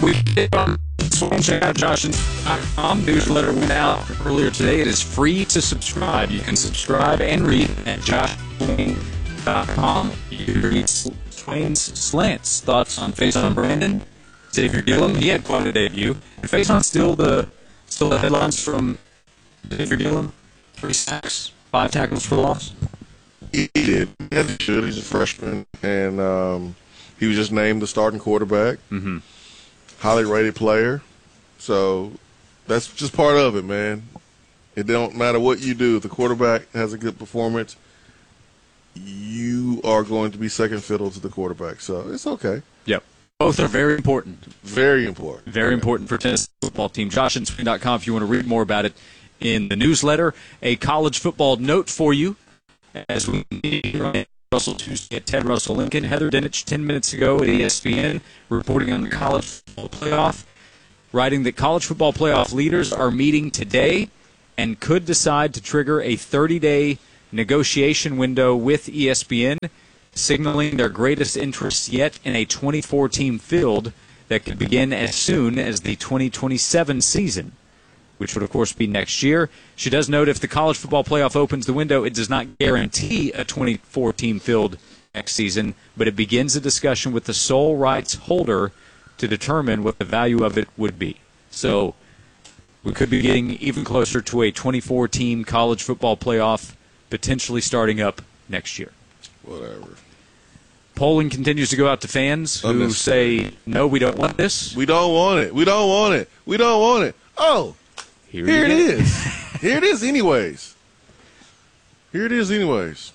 We did on SwarmChat.com. Newsletter went out earlier today. It is free to subscribe. You can subscribe and read at JoshSwain.com. You can read Swain's slants, thoughts on Faison Brandon, Xavier Gillum. He had quite a debut. And Faison still the headlines from Xavier Gillum. 3 sacks, 5 tackles for loss. He did. As he should. He's a freshman, and he was just named the starting quarterback. Mm-hmm. Highly rated player. So that's just part of it, man. It don't matter what you do. If the quarterback has a good performance, you are going to be second fiddle to the quarterback. So it's okay. Yep. Both are very important. Very important. Very important for Tennessee football team. JoshandSwain.com if you want to read more about it in the newsletter. A college football note for you as we meet on Russell Tuesday at Ted Russell Lincoln. Heather Dinich 10 minutes ago at ESPN reporting on the college football playoff, writing that college football playoff leaders are meeting today and could decide to trigger a 30-day negotiation window with ESPN, signaling their greatest interest yet in a 24-team field that could begin as soon as the 2027 season, which would, of course, be next year. She does note if the college football playoff opens the window, it does not guarantee a 24-team field next season, but it begins a discussion with the sole rights holder to determine what the value of it would be. So we could be getting even closer to a 24-team college football playoff potentially starting up next year. Whatever. Polling continues to go out to fans who say, no, we don't want this. We don't want it. We don't want it. We don't want it. Oh, here it is. Here it is anyways. Here it is anyways.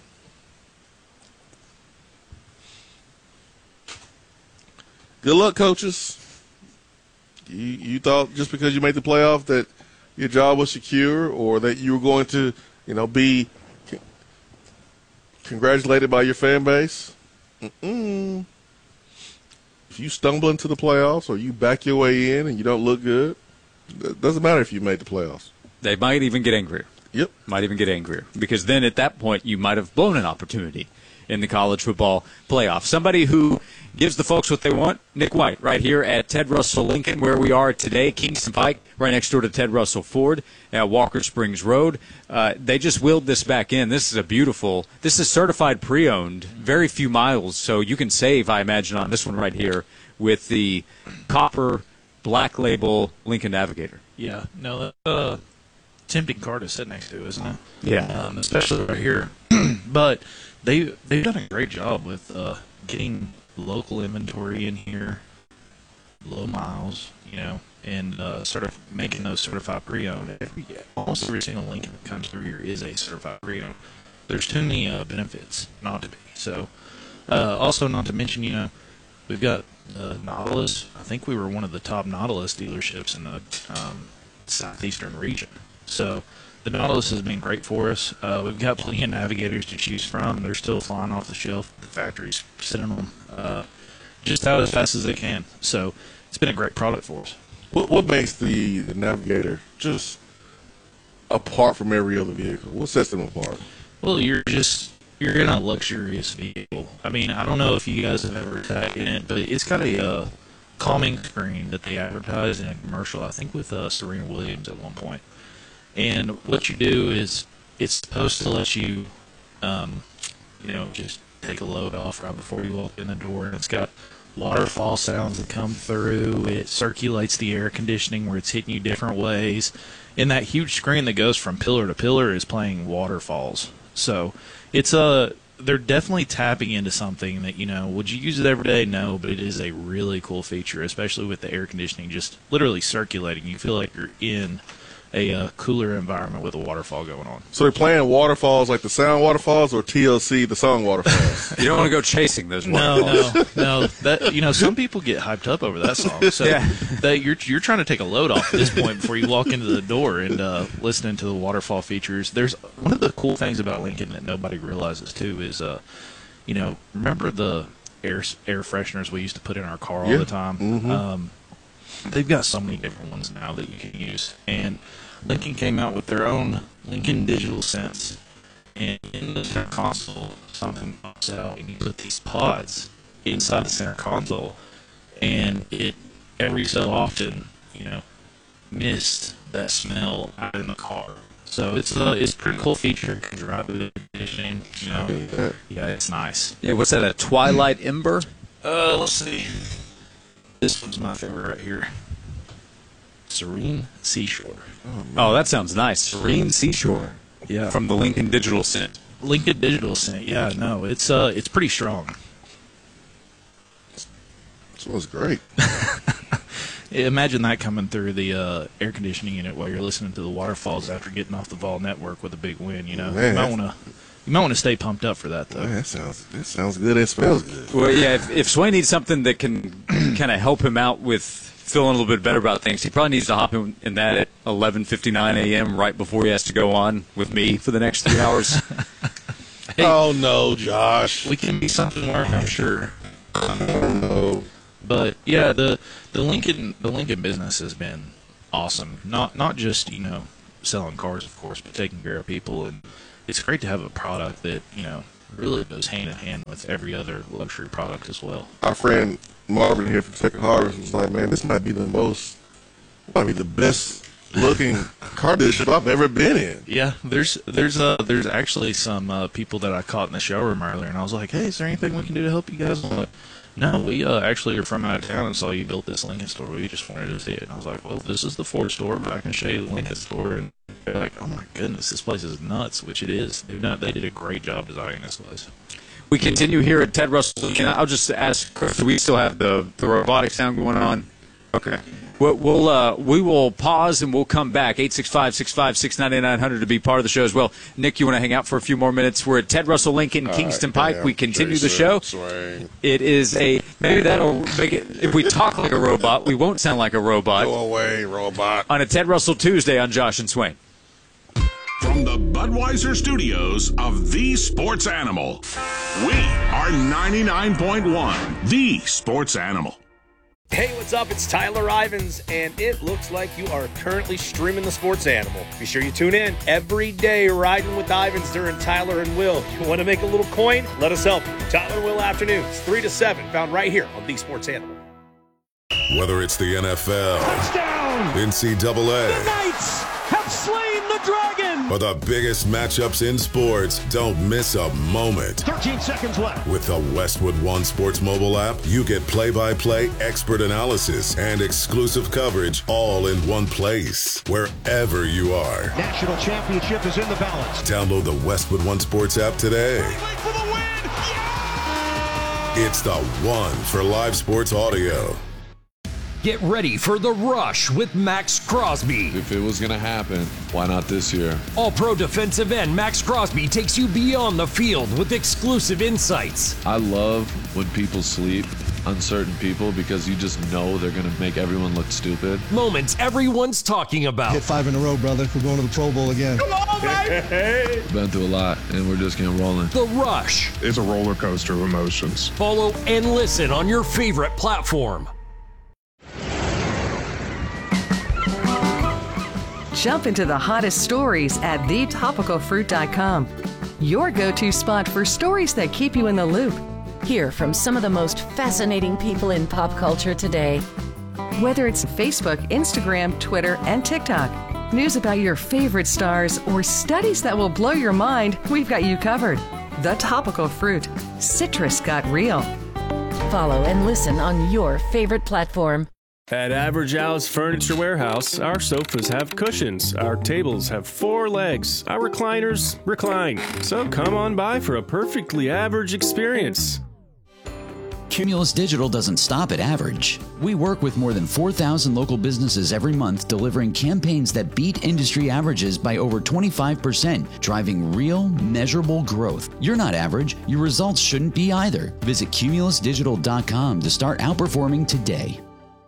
Good luck, coaches. You thought just because you made the playoff that your job was secure or that you were going to, be congratulated by your fan base? If you stumble into the playoffs or you back your way in and you don't look good, it doesn't matter if you made the playoffs. They might even get angrier. Yep. Might even get angrier. Because then at that point you might have blown an opportunity in the college football playoff. Somebody who gives the folks what they want, Nick White, right here at Ted Russell Lincoln, where we are today, Kingston Pike, right next door to Ted Russell Ford at Walker Springs Road. They just wheeled this back in. This is certified pre-owned, very few miles, so you can save, I imagine, on this one right here with the copper black label Lincoln Navigator. Yeah, no, that's tempting car to sit next to, isn't it? Yeah. Especially right here. But they've done a great job with getting local inventory in here, low miles, and sort of making those certified pre-owned. Almost every single Lincoln that comes through here is a certified pre-owned. There's too many benefits not to be. So, also not to mention, we've got Nautilus. I think we were one of the top Nautilus dealerships in the southeastern region. So the Nautilus has been great for us. We've got plenty of Navigators to choose from. They're still flying off the shelf. The factory's sending them just out as fast as they can. So it's been a great product for us. What makes the Navigator just apart from every other vehicle? What sets them apart? Well, you're in a luxurious vehicle. I mean, I don't know if you guys have ever sat in it, but it's got a calming screen that they advertise in a commercial, I think with Serena Williams at one point. And what you do is it's supposed to let you, just take a load off right before you walk in the door. And it's got waterfall sounds that come through. It circulates the air conditioning where it's hitting you different ways. And that huge screen that goes from pillar to pillar is playing waterfalls. So it's they're definitely tapping into something that, would you use it every day? No, but it is a really cool feature, especially with the air conditioning just literally circulating. You feel like you're in a cooler environment with a waterfall going on. So they're playing waterfalls like the sound waterfalls or TLC, the song waterfalls? You don't want to go chasing those waterfalls. No. That some people get hyped up over that song. So that you're trying to take a load off at this point before you walk into the door and listening to the waterfall features. There's one of the cool things about Lincoln that nobody realizes too is remember the air fresheners we used to put in our car all the time? Mm-hmm. They've got so many different ones now that you can use. And Lincoln came out with their own Lincoln Digital Sense. And in the center console, something pops out, and you put these pods inside the center console, and it every so often, mist that smell out in the car. So it's a pretty cool feature. You can drive with air conditioning, Yeah, it's nice. Yeah, what's that, a Twilight Ember? Let's see. This one's my favorite right here. Serene Seashore. Oh, that sounds nice. Serene Seashore. Yeah. From the Lincoln Digital Scent. Lincoln Digital Scent. Yeah, no, it's pretty strong. Smells great. Imagine that coming through the air conditioning unit while you're listening to the waterfalls after getting off the Vol Network with a big wind. Man, you might want to stay pumped up for that, though. Man, that sounds good. It smells good. Well, yeah, if Sway needs something that can kind of help him out with feeling a little bit better about things, he probably needs to hop in that at 11:59 a.m. right before he has to go on with me for the next 3 hours. Hey, oh no, Josh! We can be something work, I'm sure. No. But yeah, the Lincoln business has been awesome. Not just selling cars, of course, but taking care of people, and it's great to have a product that really goes hand in hand with every other luxury product as well. Our friend Marvin here from Second Harvest was like, "Man, this might be the best looking car dealership I've ever been in." Yeah, there's actually some people that I caught in the showroom earlier, and I was like, "Hey, is there anything we can do to help you guys?" I'm like, "No, we actually are from out of town and saw you built this Lincoln store. We just wanted to see it." And I was like, "Well, this is the Ford store, but I can show you the Lincoln store." And they're like, "Oh my goodness, this place is nuts," which it is. They did a great job designing this place. We continue here at Ted Russell. I'll just ask, do we still have the robotic sound going on? Okay. We will pause and we'll come back. 865-656-9900 to be part of the show as well. Nick, you want to hang out for a few more minutes? We're at Ted Russell Lincoln, Kingston Pike. We continue the show. Swing. It is maybe that'll make it, if we talk like a robot, we won't sound like a robot. Go away, robot. On a Ted Russell Tuesday on Josh and Swain. From the Budweiser studios of The Sports Animal, we are 99.1 The Sports Animal. Hey, what's up? It's Tyler Ivins, and it looks like you are currently streaming The Sports Animal. Be sure you tune in every day, riding with Ivins during Tyler and Will. You want to make a little coin? Let us help you. Tyler and Will afternoons, 3 to 7, found right here on The Sports Animal. Whether it's the NFL, touchdown, NCAA, the Knights have slain the dragon, or the biggest matchups in sports, don't miss a moment. 13 seconds left. With the Westwood One Sports mobile app, you get play-by-play expert analysis and exclusive coverage all in one place, wherever you are. National championship is in the balance. Download the Westwood One Sports app today. For the win! Yeah! It's the one for live sports audio. Get ready for The Rush with Max Crosby. If it was going to happen, why not this year? All-pro defensive end Max Crosby takes you beyond the field with exclusive insights. I love when people sleep on certain people because you just know they're going to make everyone look stupid. Moments everyone's talking about. Hit 5 in a row, brother. We're going to the Pro Bowl again. Come on, baby! We've been through a lot, and we're just getting rolling. The Rush. It's a roller coaster of emotions. Follow and listen on your favorite platform. Jump into the hottest stories at thetopicalfruit.com. Your go-to spot for stories that keep you in the loop. Hear from some of the most fascinating people in pop culture today. Whether it's Facebook, Instagram, Twitter, and TikTok, news about your favorite stars, or studies that will blow your mind, we've got you covered. The Topical Fruit. Citrus got real. Follow and listen on your favorite platform. At Average Al's Furniture Warehouse, our sofas have cushions, our tables have 4 legs, our recliners recline. So come on by for a perfectly average experience. Cumulus Digital doesn't stop at average. We work with more than 4,000 local businesses every month, delivering campaigns that beat industry averages by over 25%, driving real, measurable growth. You're not average. Your results shouldn't be either. Visit cumulusdigital.com to start outperforming today.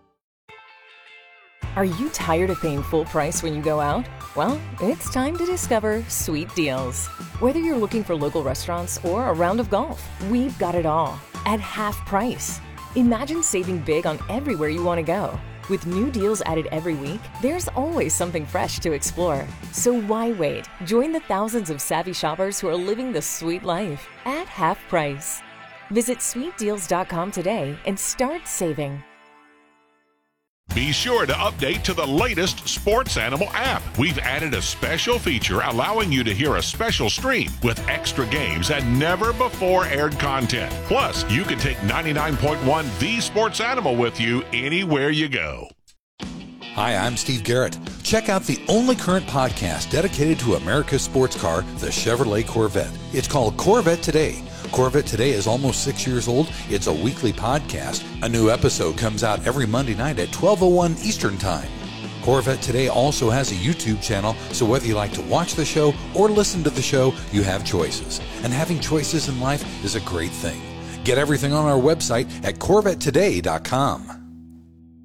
Are you tired of paying full price when you go out? Well, it's time to discover Sweet Deals. Whether you're looking for local restaurants or a round of golf, we've got it all at half price. Imagine saving big on everywhere you want to go. With new deals added every week, there's always something fresh to explore. So why wait? Join the thousands of savvy shoppers who are living the sweet life at half price. Visit sweetdeals.com today and start saving. Be sure to update to the latest Sports Animal app. We've added a special feature allowing you to hear a special stream with extra games and never before aired content. Plus, you can take 99.1 The Sports Animal with you anywhere you go. Hi, I'm Steve Garrett. Check out the only current podcast dedicated to America's sports car, the Chevrolet Corvette. It's called Corvette Today. Corvette Today is almost 6 years old. It's a weekly podcast. A new episode comes out every Monday night at 12:01 Eastern Time. Corvette Today also has a YouTube channel, so whether you like to watch the show or listen to the show, you have choices. And having choices in life is a great thing. Get everything on our website at CorvetteToday.com.